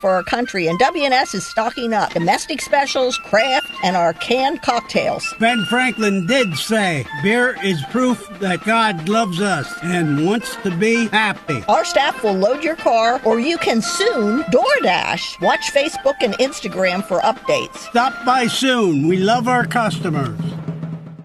for our country, and WNS is stocking up. Domestic specials, craft, and our canned cocktails. Ben Franklin did say, beer is proof that God loves us and wants to be happy. Our staff will load your car, or you can soon DoorDash. Watch Facebook and Instagram for updates. Stop by soon. We love our customers.